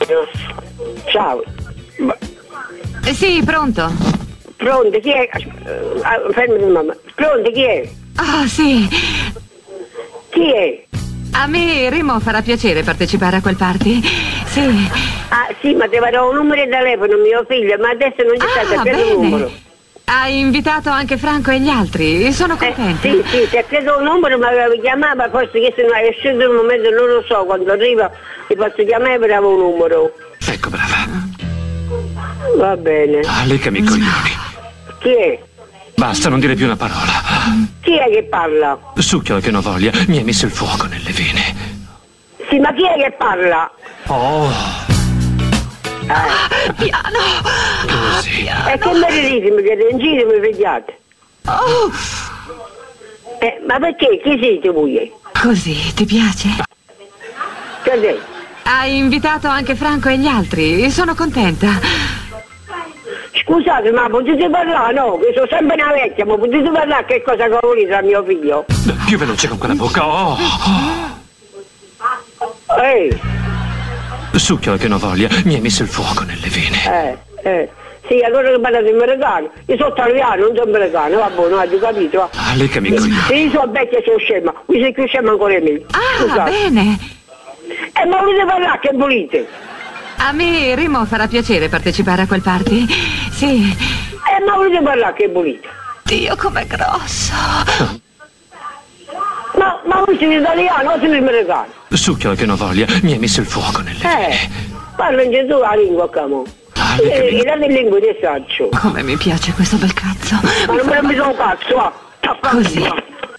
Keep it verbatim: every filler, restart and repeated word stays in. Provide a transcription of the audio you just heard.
Ciao. Eh, sì, pronto? Pronto, chi è? Uh, fermati mamma. Pronto, chi è? Ah, sì. Chi è? A me Remo farà piacere partecipare a quel party. Sì. Ah, sì, ma ti darò un numero di telefono, mio figlio, ma adesso non ci sta, Ah, ti ha preso un numero. Hai invitato anche Franco e gli altri? Sono contenta. Eh, sì, sì, ti ha preso un numero, ma mi chiamava, forse che se non è sceso in un momento, non lo so, quando arriva ti posso chiamare per avere un numero. Ecco, brava. Va bene. Ah, leccami i coglioni. Chi è? Basta, non dire più una parola. Chi è che parla? Succhio che non voglia, mi hai messo il fuoco nelle vene. Sì, ma chi è che parla? Oh. Ah, piano. Così. Ah, E che meritissimo che in giro mi pigliate? Oh. Eh, ma perché? Chi siete voi? Così, ti piace? Che sei? Hai invitato anche Franco e gli altri? Sono contenta. Scusate, ma potete parlare? No, che sono sempre una vecchia, ma potete parlare che cosa che volete a mio figlio? Più veloce con quella bocca. Oh. Ehi, Succhio che non voglia, mi hai messo il fuoco nelle vene. eh, eh. Sì, allora che parlate americano? Io sono italiano, non sono americano, va buono, hai capito? Va? Ah, leccami i coglioni. Se io sono vecchia sono scema, qui sei più scema ancora me. Ah, Scusate. bene. Eh, ma volete parlare che volete? A me Remo farà piacere partecipare a quel party. Sì. Eh, ma volete parlare che volete? Dio, com'è grosso. Ma, ma voi siete italiano o siete americano? Succhio che non voglia, mi hai messo il fuoco nelle Eh, vene. parla in Gesù la lingua, camo. Ah, E leccami. la lingua di saccio. Come mi piace questo bel cazzo. Ma non me ne sono un cazzo, va. Così.